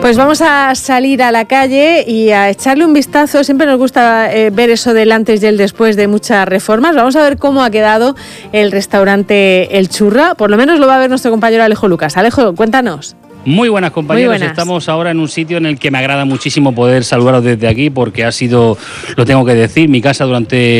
Pues vamos a salir a la calle y a echarle un vistazo. Siempre nos gusta ver eso del antes y el después de muchas reformas. Vamos a ver cómo ha quedado el restaurante El Churra. Por lo menos lo va a ver nuestro compañero Alejo Lucas. Alejo, cuéntanos. Muy buenas, compañeros. Muy buenas. Estamos ahora en un sitio en el que me agrada muchísimo poder saludaros desde aquí, porque ha sido, lo tengo que decir, mi casa durante